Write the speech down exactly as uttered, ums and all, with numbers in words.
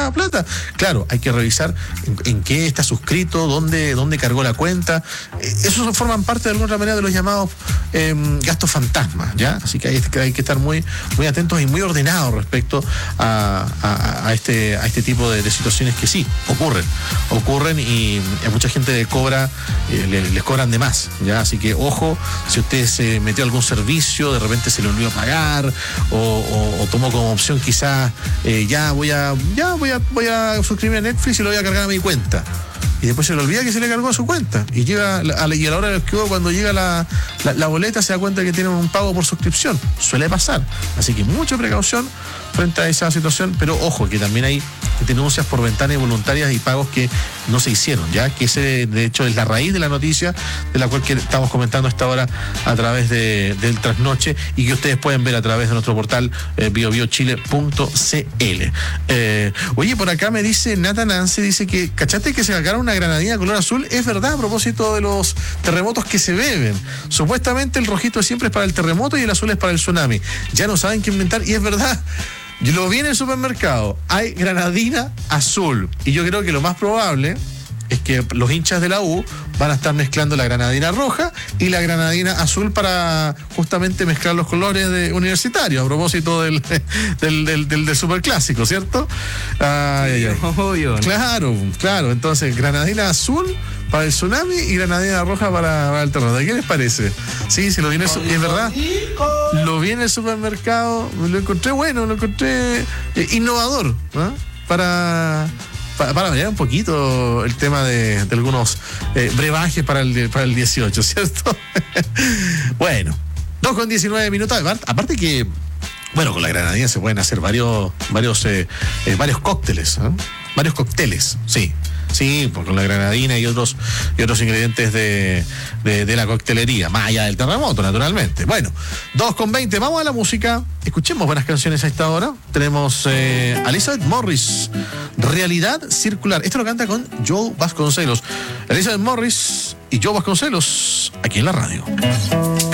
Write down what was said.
esa plata. Claro, hay que revisar en, en qué está suscrito, dónde, dónde cargó la cuenta. Eh, esos forman parte de alguna otra manera de los llamados eh, gastos fantasmas, ¿ya? Así que hay, hay que estar muy, muy atentos y muy ordenados respecto a, a, a, este, a este tipo de, de situaciones que sí, ocurren. Ocurren y a mucha gente cobra, eh, le, les cobran de más, ¿ya? Así que ojo, si usted se metió a algún servicio, de repente se le olvidó pagar o, o, o tomó como opción quizás eh, ya voy a ya voy a voy a suscribirme a Netflix y lo voy a cargar a mi cuenta. Y después se le olvida que se le cargó a su cuenta. Y llega a la, y a la hora del que cuando llega la, la, la boleta se da cuenta que tiene un pago por suscripción. Suele pasar. Así que mucha precaución frente a esa situación, pero ojo, que también hay denuncias por ventanas voluntarias y pagos que no se hicieron, ya que ese de hecho es la raíz de la noticia de la cual que estamos comentando a esta hora a través de, del Trasnoche y que ustedes pueden ver a través de nuestro portal eh, bio bio chile punto c l. Eh, oye, por acá me dice Nata Nancy, dice que ¿cachaste que se sacaron una granadina color azul? Es verdad, a propósito de los terremotos que se beben. Supuestamente el rojito siempre es para el terremoto y el azul es para el tsunami. Ya no saben qué inventar y es verdad. Yo lo vi en el supermercado, hay granadina azul y yo creo que lo más probable es que los hinchas de la U van a estar mezclando la granadina roja y la granadina azul para justamente mezclar los colores de universitarios a propósito del del, del, del, del superclásico, ¿cierto? Ay, ay, ay. Obvio, ¿no? Claro, claro, entonces granadina azul para el tsunami y granadina roja para, para el terremoto. ¿Qué les parece? Sí, sí, lo vi en el, es verdad. Lo vi en el supermercado, lo encontré bueno, lo encontré eh, innovador, ¿no? Para, para, para variar un poquito el tema de, de algunos eh, brebajes para el, para el dieciocho, ¿cierto? Bueno, dos con diecinueve minutos. Aparte que, bueno, con la granadina se pueden hacer varios, varios, eh, eh, varios cócteles, ¿eh? Varios cócteles, sí. Sí, pues con la granadina y otros y otros ingredientes de, de, de la coctelería, más allá del terremoto, naturalmente. Bueno, dos con veinte, vamos a la música. Escuchemos buenas canciones a esta hora. Tenemos eh, Elizabeth Morris, Realidad Circular. Esto lo canta con Joe Vasconcelos. Elizabeth Morris y Joe Vasconcelos, aquí en la radio.